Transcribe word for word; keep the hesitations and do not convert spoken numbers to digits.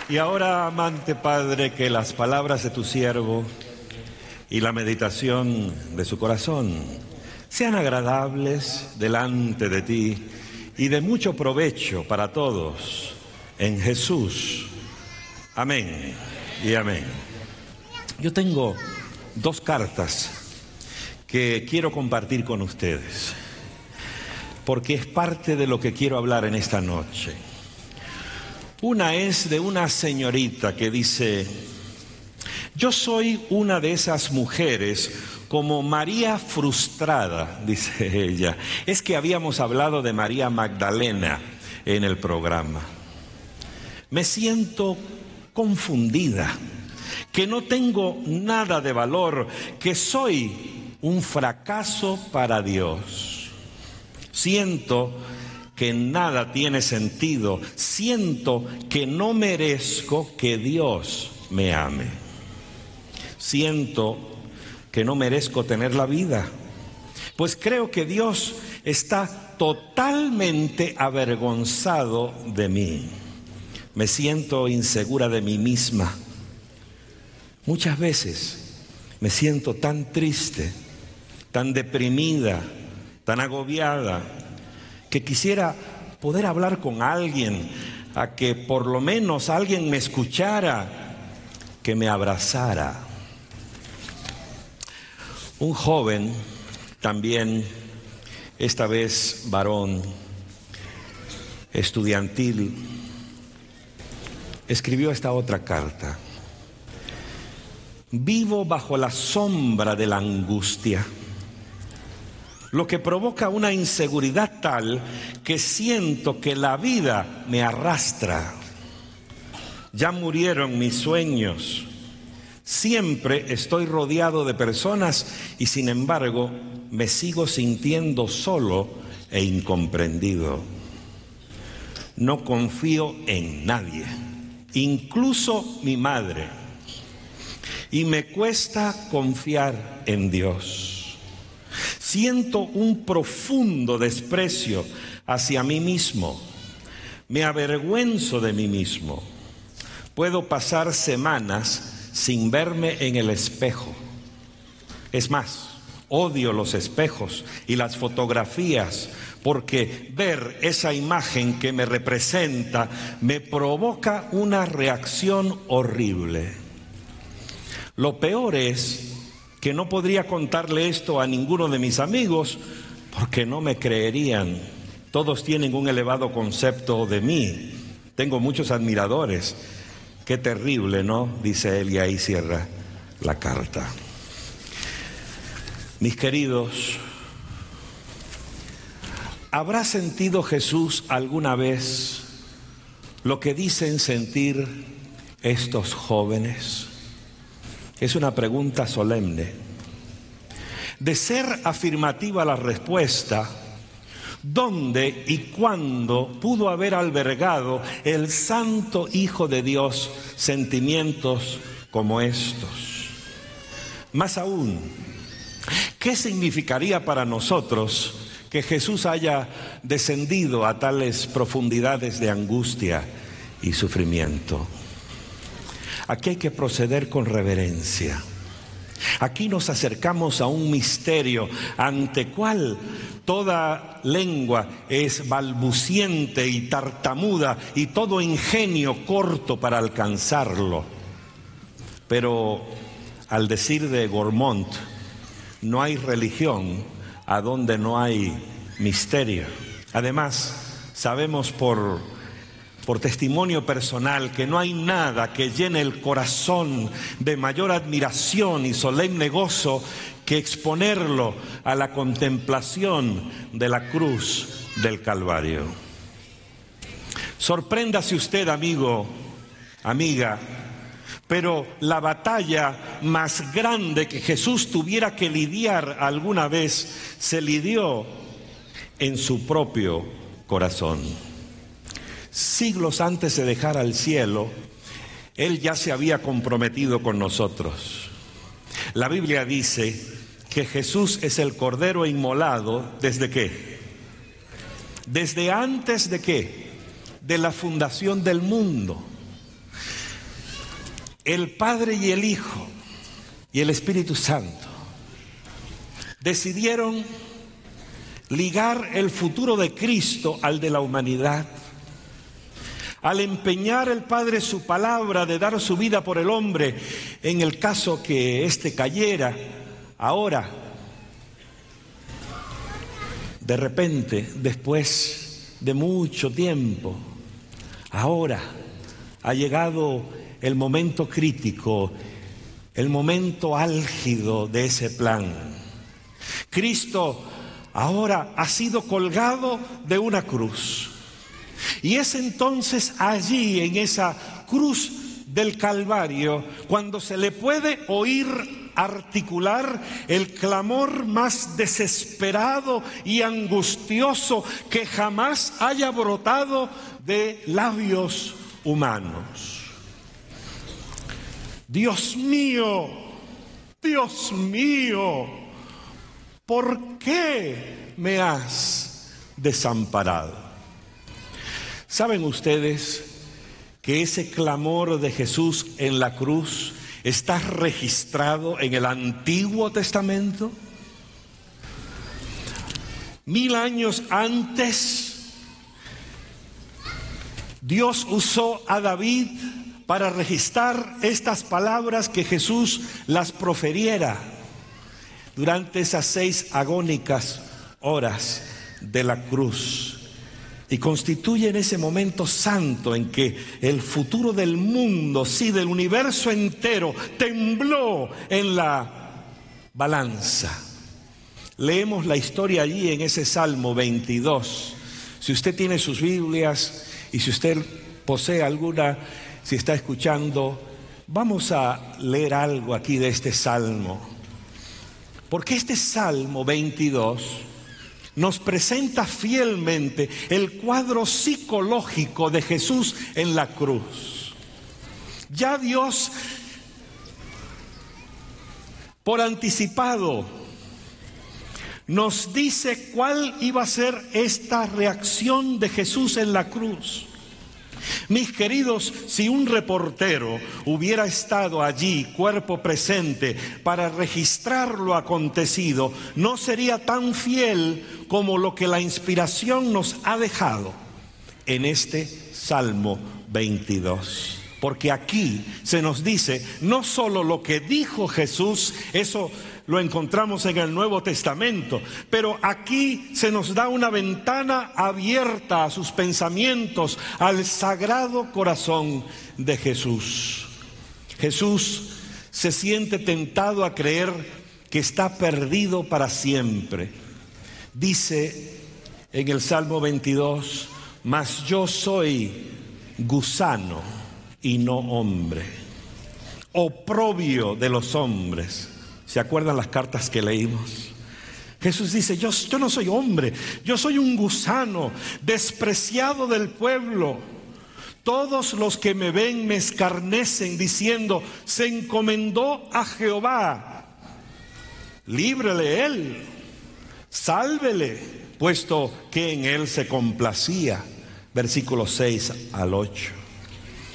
Y ahora, amante Padre, que las palabras de tu siervo y la meditación de su corazón sean agradables delante de ti y de mucho provecho para todos, en Jesús. Amén y amén. Yo tengo dos cartas que quiero compartir con ustedes, porque es parte de lo que quiero hablar en esta noche. Una es de una señorita que dice: yo soy una de esas mujeres como María frustrada, dice ella. Es que habíamos hablado de María Magdalena en el programa. Me siento confundida, que no tengo nada de valor, que soy un fracaso para Dios. Siento que nada tiene sentido, siento que no merezco que Dios me ame. Siento que no merezco tener la vida, pues creo que Dios está totalmente avergonzado de mí. Me siento insegura de mí misma. Muchas veces me siento tan triste, tan deprimida, tan agobiada, que quisiera poder hablar con alguien, a que por lo menos alguien me escuchara, que me abrazara. Un joven, también, esta vez varón, estudiantil, escribió esta otra carta. Vivo bajo la sombra de la angustia, lo que provoca una inseguridad tal que siento que la vida me arrastra. Ya murieron mis sueños. Siempre estoy rodeado de personas y sin embargo me sigo sintiendo solo e incomprendido. No confío en nadie, incluso mi madre, y me cuesta confiar en Dios. Siento un profundo desprecio hacia mí mismo. Me avergüenzo de mí mismo. Puedo pasar semanas sin verme en el espejo. Es más, odio los espejos y las fotografías, porque ver esa imagen que me representa me provoca una reacción horrible. Lo peor es que no podría contarle esto a ninguno de mis amigos porque no me creerían. Todos tienen un elevado concepto de mí. Tengo muchos admiradores. Qué terrible, ¿no? Dice él, y ahí cierra la carta. Mis queridos, ¿habrá sentido Jesús alguna vez lo que dicen sentir estos jóvenes? Es una pregunta solemne. De ser afirmativa la respuesta, ¿dónde y cuándo pudo haber albergado el Santo Hijo de Dios sentimientos como estos? Más aún, ¿qué significaría para nosotros que Jesús haya descendido a tales profundidades de angustia y sufrimiento? Aquí hay que proceder con reverencia. Aquí nos acercamos a un misterio ante cual toda lengua es balbuciente y tartamuda y todo ingenio corto para alcanzarlo. Pero al decir de Gormont, no hay religión a donde no hay misterio. Además, sabemos por por testimonio personal, que no hay nada que llene el corazón de mayor admiración y solemne gozo que exponerlo a la contemplación de la cruz del Calvario. Sorpréndase usted, amigo, amiga, pero la batalla más grande que Jesús tuviera que lidiar alguna vez se lidió en su propio corazón. Siglos antes de dejar al cielo, Él ya se había comprometido con nosotros. La Biblia dice que Jesús es el Cordero inmolado, ¿desde qué? ¿Desde antes de qué? De la fundación del mundo. el Padre y el Hijo y el Espíritu Santo decidieron ligar el futuro de Cristo al de la humanidad, al empeñar el Padre su palabra de dar su vida por el hombre, en el caso que éste cayera, ahora, de repente, después de mucho tiempo, ahora ha llegado el momento crítico, el momento álgido de ese plan. Cristo ahora ha sido colgado de una cruz. Y es entonces allí, en esa cruz del Calvario, cuando se le puede oír articular el clamor más desesperado y angustioso que jamás haya brotado de labios humanos. Dios mío, Dios mío, ¿por qué me has desamparado? ¿Saben ustedes que ese clamor de Jesús en la cruz está registrado en el Antiguo Testamento? Mil años antes, Dios usó a David para registrar estas palabras, que Jesús las proferiera durante esas seis agónicas horas de la cruz. Y constituyen ese momento santo en que el futuro del mundo, sí, del universo entero, tembló en la balanza. Leemos la historia allí en ese Salmo veintidós. Si usted tiene sus Biblias y si usted posee alguna, si está escuchando, vamos a leer algo aquí de este Salmo. Porque este Salmo veintidós nos presenta fielmente el cuadro psicológico de Jesús en la cruz. Ya Dios, por anticipado, nos dice cuál iba a ser esta reacción de Jesús en la cruz. Mis queridos, si un reportero hubiera estado allí, cuerpo presente, para registrar lo acontecido, no sería tan fiel como lo que la inspiración nos ha dejado en este Salmo veintidós. Porque aquí se nos dice no solo lo que dijo Jesús, eso lo encontramos en el Nuevo Testamento, pero aquí se nos da una ventana abierta a sus pensamientos, al sagrado corazón de Jesús. Jesús se siente tentado a creer que está perdido para siempre. Dice en el Salmo veintidós, mas yo soy gusano y no hombre, oprobio de los hombres. ¿Se acuerdan las cartas que leímos? Jesús dice, yo, yo no soy hombre, yo soy un gusano, despreciado del pueblo. Todos los que me ven me escarnecen, diciendo, se encomendó a Jehová. Líbrele él, sálvele, puesto que en él se complacía. Versículos seis al ocho.